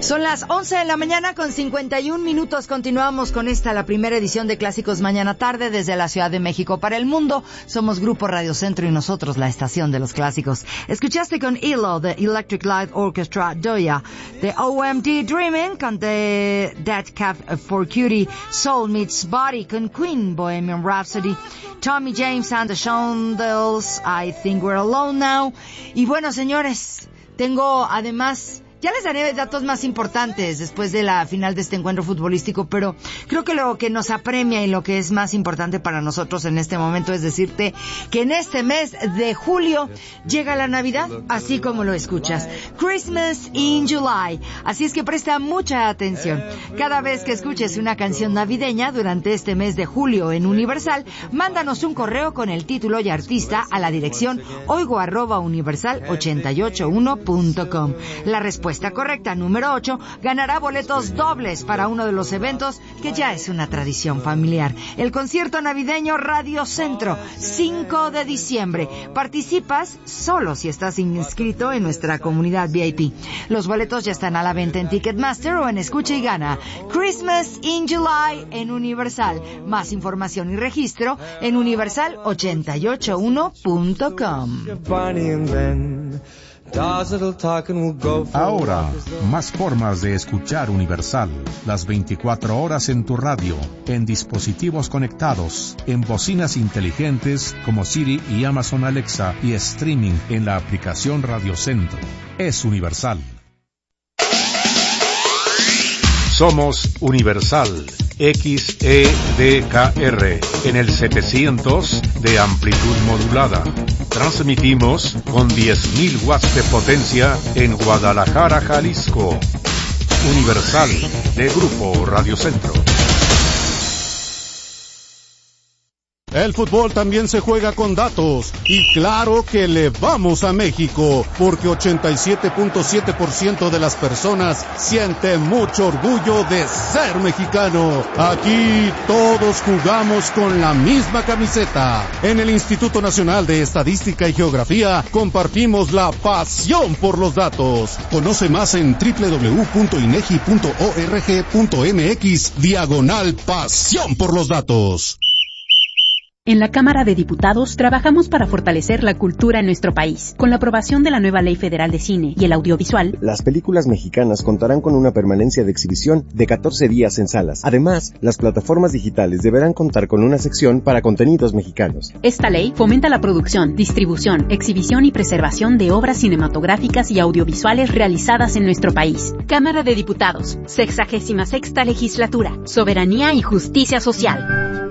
Son las 11 de la mañana con 51 minutos. Continuamos con la primera edición de Clásicos Mañana Tarde desde la Ciudad de México para el mundo. Somos Grupo Radio Centro y nosotros la estación de los clásicos. Escuchaste con ELO, The Electric Light Orchestra, Doya, The OMD Dreaming, con The Dead Cat for Cutie, Soul Meets Body, con Queen, Bohemian Rhapsody, Tommy James and the Shondells, I Think We're Alone Now. Y bueno, señores, tengo además... Ya les daré datos más importantes después de la final de este encuentro futbolístico, pero creo que lo que nos apremia y lo que es más importante para nosotros en este momento es decirte que en este mes de julio llega la Navidad, así como lo escuchas. Christmas in July. Así es que presta mucha atención. Cada vez que escuches una canción navideña durante este mes de julio en Universal, mándanos un correo con el título y artista a la dirección oigo@universal881.com. La respuesta correcta, número 8, ganará boletos dobles para uno de los eventos que ya es una tradición familiar. El concierto navideño Radio Centro, 5 de diciembre. Participas solo si estás inscrito en nuestra comunidad VIP. Los boletos ya están a la venta en Ticketmaster o en Escucha y Gana. Christmas in July en Universal. Más información y registro en universal881.com. Ahora, más formas de escuchar Universal. Las 24 horas en tu radio, en dispositivos conectados, en bocinas inteligentes como Siri y Amazon Alexa y streaming en la aplicación Radio Centro. Es Universal. Somos Universal XEDKR en el 700 de amplitud modulada. Transmitimos con 10.000 watts de potencia en Guadalajara, Jalisco. Universal de Grupo Radio Centro. El fútbol también se juega con datos, y claro que le vamos a México, porque 87.7% de las personas siente mucho orgullo de ser mexicano. Aquí todos jugamos con la misma camiseta. En el Instituto Nacional de Estadística y Geografía compartimos la pasión por los datos. Conoce más en www.inegi.org.mx/pasión por los datos. En la Cámara de Diputados trabajamos para fortalecer la cultura en nuestro país. Con la aprobación de la nueva Ley Federal de Cine y el Audiovisual, las películas mexicanas contarán con una permanencia de exhibición de 14 días en salas. Además, las plataformas digitales deberán contar con una sección para contenidos mexicanos. Esta ley fomenta la producción, distribución, exhibición y preservación de obras cinematográficas y audiovisuales realizadas en nuestro país. Cámara de Diputados, 66ª Legislatura, Soberanía y Justicia Social.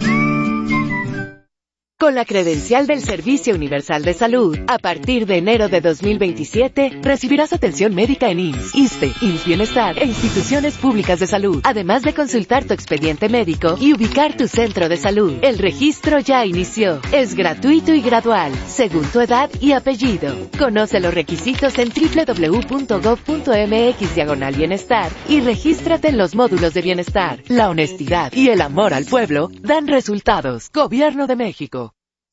Con la credencial del Servicio Universal de Salud, a partir de enero de 2027, recibirás atención médica en IMSS, ISSSTE, IMSS Bienestar e instituciones públicas de salud, además de consultar tu expediente médico y ubicar tu centro de salud. El registro ya inició. Es gratuito y gradual, según tu edad y apellido. Conoce los requisitos en www.gov.mx/bienestar y regístrate en los módulos de bienestar. La honestidad y el amor al pueblo dan resultados. Gobierno de México.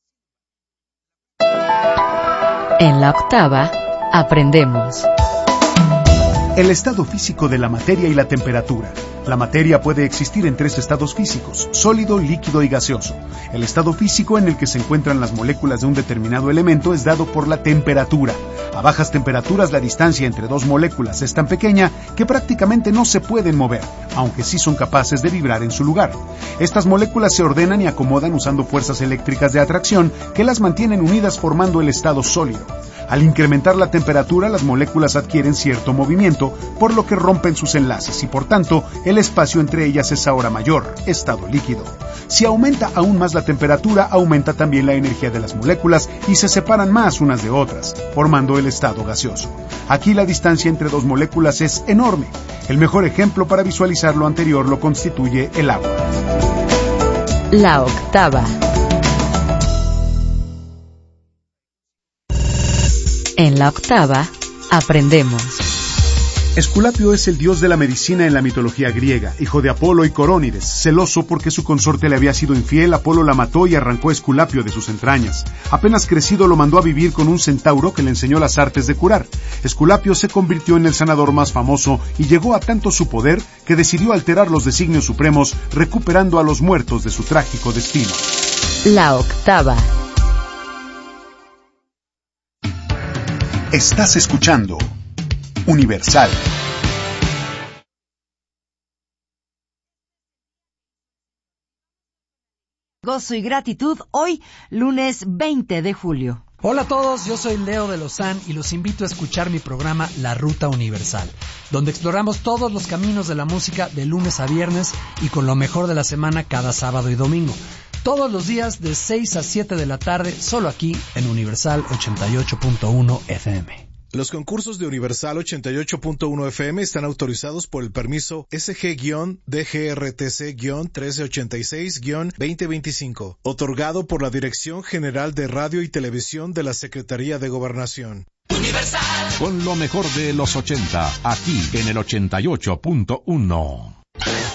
En la octava, aprendemos. El estado físico de la materia y la temperatura. La materia puede existir en 3 estados físicos: sólido, líquido y gaseoso. El estado físico en el que se encuentran las moléculas de un determinado elemento es dado por la temperatura. A bajas temperaturas, la distancia entre 2 moléculas es tan pequeña que prácticamente no se pueden mover, aunque sí son capaces de vibrar en su lugar. Estas moléculas se ordenan y acomodan usando fuerzas eléctricas de atracción que las mantienen unidas formando el estado sólido. Al incrementar la temperatura, las moléculas adquieren cierto movimiento, por lo que rompen sus enlaces y por tanto el espacio entre ellas es ahora mayor, estado líquido. Si aumenta aún más la temperatura, aumenta también la energía de las moléculas y se separan más unas de otras, formando el estado gaseoso. Aquí la distancia entre 2 moléculas es enorme. El mejor ejemplo para visualizar lo anterior lo constituye el agua. La octava. En la octava, aprendemos. Esculapio es el dios de la medicina en la mitología griega, hijo de Apolo y Corónides. Celoso porque su consorte le había sido infiel, Apolo la mató y arrancó a Esculapio de sus entrañas. Apenas crecido lo mandó a vivir con un centauro que le enseñó las artes de curar. Esculapio se convirtió en el sanador más famoso y llegó a tanto su poder que decidió alterar los designios supremos, recuperando a los muertos de su trágico destino. La octava. Estás escuchando Universal. Gozo y gratitud hoy, lunes 20 de julio. Hola a todos, yo soy Leo de Lozán y los invito a escuchar mi programa La Ruta Universal, donde exploramos todos los caminos de la música de lunes a viernes y con lo mejor de la semana cada sábado y domingo. Todos los días de 6 a 7 de la tarde, solo aquí en Universal 88.1 FM. Los concursos de Universal 88.1 FM están autorizados por el permiso SG-DGRTC-1386-2025, otorgado por la Dirección General de Radio y Televisión de la Secretaría de Gobernación. Universal. Con lo mejor de los 80, aquí en el 88.1.